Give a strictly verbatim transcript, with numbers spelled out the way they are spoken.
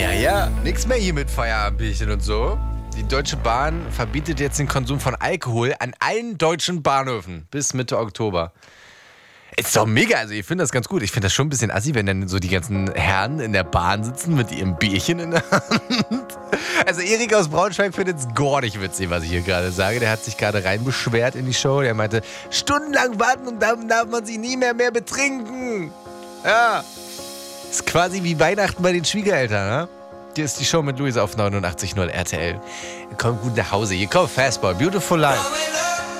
Ja, ja, nix mehr hier mit Feierabendbierchen und so. Die Deutsche Bahn verbietet jetzt den Konsum von Alkohol an allen deutschen Bahnhöfen bis Mitte Oktober. Ist doch mega, also ich finde das ganz gut. Ich finde das schon ein bisschen assi, wenn dann so die ganzen Herren in der Bahn sitzen mit ihrem Bierchen in der Hand. Also Erik aus Braunschweig findet es gar nicht witzig, was ich hier gerade sage. Der hat sich gerade reinbeschwert in die Show. Der meinte, stundenlang warten und dann darf man sich nie mehr mehr betrinken. Ja, ist quasi wie Weihnachten bei den Schwiegereltern, ne? Hier ist die Show mit Luisa auf neunundachtzig Komma null R T L. Kommt gut nach Hause. Hier kommt Fastball, Beautiful Life.